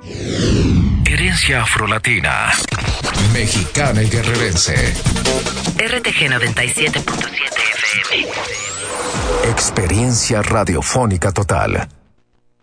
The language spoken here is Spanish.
Herencia afrolatina, mexicana y guerrerense. RTG 97.7 FM. Experiencia radiofónica total.